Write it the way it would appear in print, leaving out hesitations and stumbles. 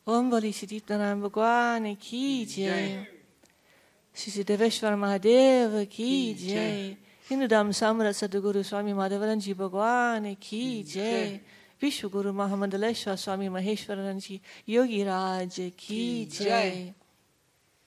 ओम बोली श्री दीप्तनारायण भगवान की जय। श्री देवेश्वर महादेव की जय। हिंदू धर्म सम्राट सद्गुरु स्वामी माधवानंद जी भगवान की जय। विश्व गुरु महामंडलेश्वर स्वामी महेश्वरानंद जी योगी राज की जय।